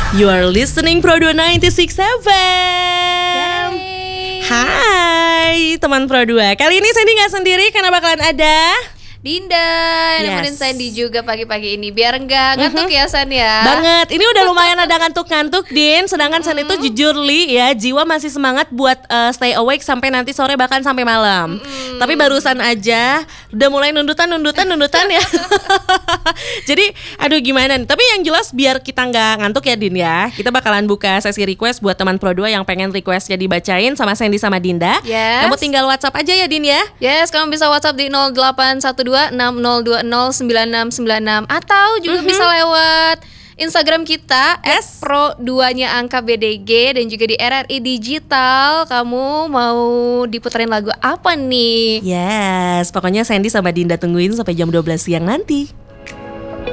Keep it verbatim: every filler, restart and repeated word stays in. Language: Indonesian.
You are listening Pro dua sembilan enam F M. Hai teman Pro dua. Kali ini Sandy gak sendiri karena bakalan ada Dinda, yes. nemenin Sandy juga pagi-pagi ini biar enggak ngantuk mm-hmm. ya San ya. Banget, ini udah lumayan ada ngantuk-ngantuk Din. Sedangkan mm-hmm. San itu jujur Li ya, jiwa masih semangat buat uh, stay awake sampai nanti sore bahkan sampai malam. mm-hmm. Tapi barusan aja udah mulai nundutan-nundutan nundutan ya. Jadi aduh gimana nih. Tapi yang jelas biar kita gak ngantuk ya Din ya, kita bakalan buka sesi request buat teman Pro dua yang pengen requestnya dibacain sama Sandy sama Dinda. Yes. Kamu tinggal WhatsApp aja ya Din ya. Yes, kamu bisa WhatsApp di nol delapan satu dua enam nol dua nol sembilan enam sembilan enam atau juga mm-hmm. bisa lewat Instagram kita yes. et pro dua-nya angka B D G dan juga di R R I Digital. Kamu mau diputerin lagu apa nih? Yes, pokoknya Sandy sama Dinda tungguin sampai jam dua belas siang nanti.